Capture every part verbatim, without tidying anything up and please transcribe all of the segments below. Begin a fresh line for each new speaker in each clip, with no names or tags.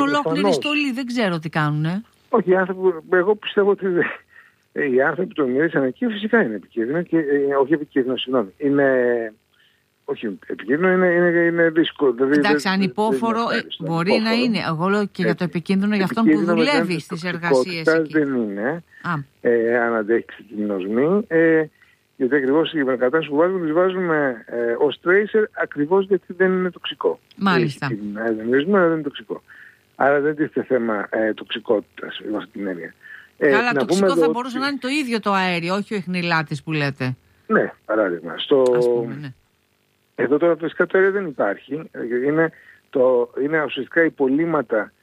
ολόκληρη στολή, δεν ξέρω τι κάνουνε.
Όχι, οι άνθρωποι, εγώ πιστεύω ότι οι άνθρωποι που το μυρίσαν εκεί φυσικά είναι επικίνδυνο, και, ε, όχι επικίνδυνο, συγγνώμη, είναι... Όχι, επικίνδυνο είναι, είναι, είναι δύσκολο. Δηλαδή,
εντάξει, ανυπόφορο μπορεί να είναι. Εγώ λέω και για το επικίνδυνο για αυτόν που δουλεύει στις εργασίες εκεί.
Δεν είναι. Ε, αν αντέχει την νοσμή. Ε, γιατί ακριβώς οι μετακατάστασεις που βάζουμε, τις βάζουμε ε, ως tracer ακριβώς γιατί δεν είναι τοξικό.
Μάλιστα.
Δεν είναι τοξικό. Άρα δεν τίθεται θέμα ε, τοξικότητας με αυτή την έννοια.
Καλά, ε, τοξικό θα μπορούσε ότι... να είναι το ίδιο το αέριο, όχι ο ιχνηλάτης που λέτε.
Ναι, παράδειγμα. Στο... Ας πούμε, ναι. Εδώ τώρα φυσικά το αέριο δεν υπάρχει. Είναι, το, είναι ουσιαστικά υπολείμματα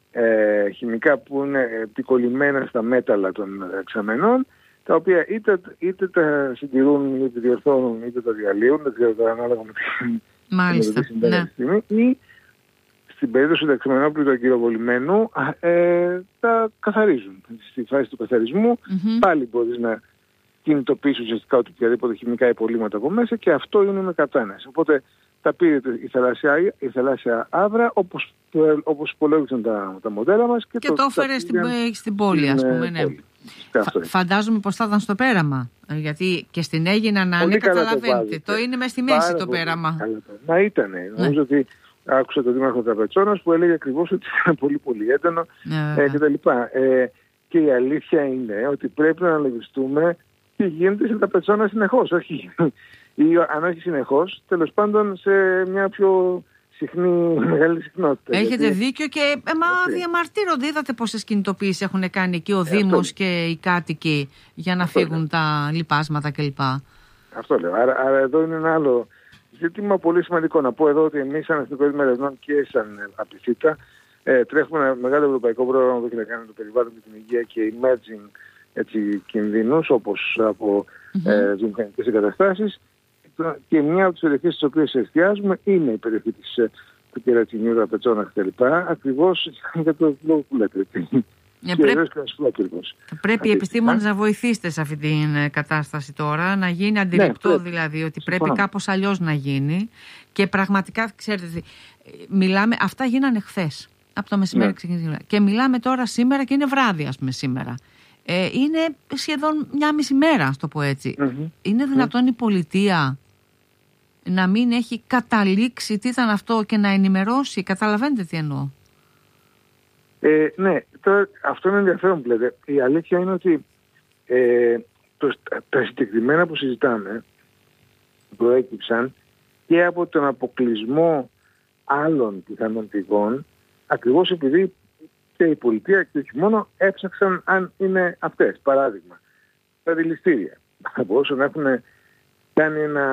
ε, χημικά που είναι επικολλημένα στα μέταλλα των δεξαμενών, τα οποία είτε, είτε τα συντηρούν, είτε διορθώνουν, είτε τα διαλύουν, δεν ξέρω τώρα ανάλογα με
Μάλιστα,
τη ναι. στιγμή, ή στην περίπτωση του δεξαμενόπλου του αγκυροβολημένου ε, τα καθαρίζουν. Στη φάση του καθαρισμού mm-hmm. πάλι μπορείς να κινητοποιήσει ουσιαστικά οποιαδήποτε χημικά υπολείμματα από μέσα, και αυτό είναι με κατάναση. Οπότε τα πήρε η θαλάσσια, η θαλάσσια άβρα, όπως, όπως υπολόγισαν τα, τα μοντέλα μας, και,
και
το,
το έφερε στην, στην πόλη, ας πούμε. Ναι. Φα, φαντάζομαι πως θα ήταν στο πέραμα, γιατί και στην Αίγινα να είναι, καταλαβαίνετε, το, το είναι μες στη μέση Πάρα το πέραμα.
Να ήτανε. Ναι. Νομίζω ότι άκουσα τον Δήμαρχο Τραπετσόνας που έλεγε ακριβώς ότι ήταν πολύ πολύ έντονο ναι, ε, κτλ. Ε, και η αλήθεια είναι ότι πρέπει να αναλογιστούμε τι γίνεται σε Τραπετσόνα συνεχώς, όχι. Ή αν όχι συνεχώς, τέλος πάντων σε μια πιο συχνή, μεγάλη συχνότητα.
Έχετε
γιατί...
δίκιο, και εμα διαμαρτύρονται. Είδατε πόσες κινητοποιήσεις έχουν κάνει εκεί ο ε, Δήμος αυτό... και οι κάτοικοι για να αυτό φύγουν λέω. τα λοιπάσματα κλπ. Αυτό λέω. Άρα, άρα εδώ είναι ένα άλλο ζήτημα πολύ σημαντικό. Να πω εδώ ότι εμείς σαν Εθνικό Ίδρυμα Ερευνών και σαν Απιθύτα ε, τρέχουμε ένα μεγάλο ευρωπαϊκό πρόγραμμα που έχει να κάνει το περιβάλλον και την υγεία και emerging έτσι, κινδύνους, όπως από mm-hmm. ε, βιομηχανικές εγκαταστάσεις, και μια από τις περιοχές στις οποίες εστιάζουμε είναι η περιοχή της, του Κερατσινίου, Τραπετσόνα κτλ. Ακριβώς για το λόγο που λέτε. Ε, πρέπει πρέπει οι επιστήμονες να βοηθήσετε σε αυτή την κατάσταση τώρα, να γίνει αντιληπτό ναι, δηλαδή ότι πρέπει Συμφωνώ. κάπως αλλιώς να γίνει, και πραγματικά ξέρετε, μιλάμε, αυτά γίνανε χθες από το μεσημέρι ναι. ξεκινήσαμε, και μιλάμε τώρα σήμερα και είναι βράδυ, ας πούμε, σήμερα. Ε, είναι σχεδόν μια μισή μέρα, ας το πω έτσι. Mm-hmm. Είναι δυνατόν mm-hmm. η πολιτεία να μην έχει καταλήξει τι ήταν αυτό και να ενημερώσει? Καταλαβαίνετε τι εννοώ?
Ε, ναι, τώρα, αυτό είναι ενδιαφέρον που λέτε. Η αλήθεια είναι ότι ε, το, τα συγκεκριμένα που συζητάμε προέκυψαν και από τον αποκλεισμό άλλων πιθανών πηγών, ακριβώς επειδή και η πολιτεία και όχι μόνο έψαξαν αν είναι αυτές. Παράδειγμα, τα δηληστήρια. Θα μπορούσαν να έχουν κάνει ένα,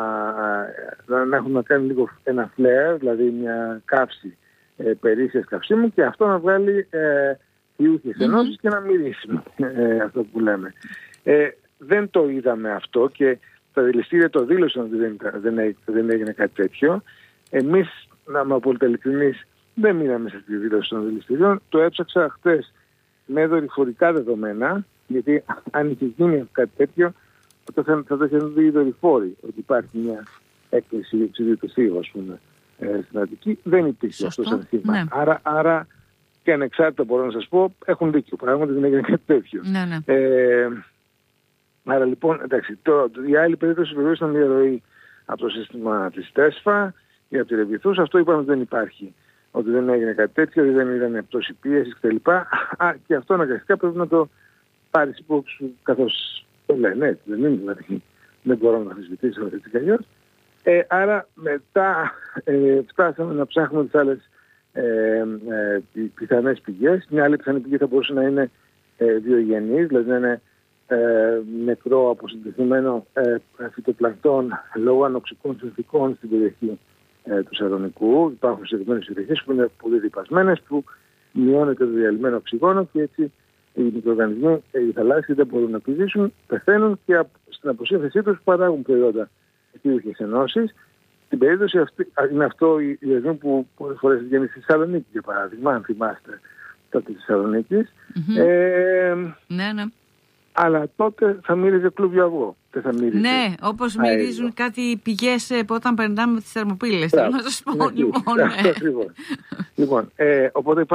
να έχουν κάνει λίγο ένα φλερ, δηλαδή μια καύση ε, περίσσιας καυσίμου, και αυτό να βγάλει ε, ιούχες ενώσεις mm-hmm. και να μυρίσει ε, αυτό που λέμε. Ε, δεν το είδαμε αυτό, και τα δηληστήρια το δήλωσαν ότι δεν, δεν, δεν έγινε κάτι τέτοιο. Εμείς, να είμαι απόλυτα ειλικρινής, δεν μείναμε σε αυτή τη δήλωση των δηληστηρίων. Το έψαξα χτες με δορυφορικά δεδομένα, γιατί αν είχε γίνει κάτι τέτοιο, θα, θα το είχαν δει οι δορυφόροι, ότι υπάρχει μια έκκληση υψηλού του θείου, ας πούμε, ε, στην Αττική. Δεν υπήρχε αυτό σαν θύμα. Ναι. Άρα, άρα, και ανεξάρτητα μπορώ να σας πω, έχουν δίκιο. Πράγματι δεν έγινε κάτι τέτοιο.
Ναι, ναι.
Ε, άρα λοιπόν, εντάξει, το, το, η άλλη περίπτωση βεβαίως ήταν διαρροή από το σύστημα της ΤΕΣΦΑ ή από τη Ρεβιθούς. Αυτό είπαμε ότι δεν υπάρχει. Ότι δεν έγινε κάτι τέτοιο, ότι δεν ήταν πτώση πίεσης κτλ. Α, και αυτό αναγκαστικά πρέπει να το πάρεις υπόψη σου, καθώς το λένε έτσι, δεν είναι δηλαδή. Δεν μπορώ να αμφισβητήσω έτσι κι αλλιώς. Ε, άρα μετά ε, φτάσαμε να ψάχνουμε τις άλλες ε, ε, πιθανές πηγές. Μια άλλη πιθανή πηγή θα μπορούσε να είναι ε, βιογενής, δηλαδή να είναι ε, νεκρό αποσυντεθειμένο ε, φυτοπλανκτών λόγω ανοξικών συνθηκών στην περιοχή ε, του Σαλονικού. Υπάρχουν συγκεκριμένες περιοχές που είναι πολύ διπασμένες, που μειώνεται το διαλυμένο οξυγόνο και έτσι οι μικροοργανισμοί, οι θαλάσσιοι δεν μπορούν να επιζήσουν, πεθαίνουν και στην αποσύνθεσή τους παράγουν προϊόντα εκείουχες ενώσεις. Στην περίπτωση αυτή, είναι αυτό οι οργανισμοί που πολλές φορές βγαίνει στη Θεσσαλονίκη, για παράδειγμα, αν θυμάστε τότε της Θεσσαλονίκης. Mm-hmm. Ε,
ναι, ναι.
Αλλά τότε θα μύριζε κλούβιο αυγό. Θα μύριζε
ναι, όπως μυρίζουν αέριο. Κάτι πηγές που όταν περνάμε τις θερμοπύλες. Θέλω να σας πω, λοιπόν.
λοιπόν, ε, οπότε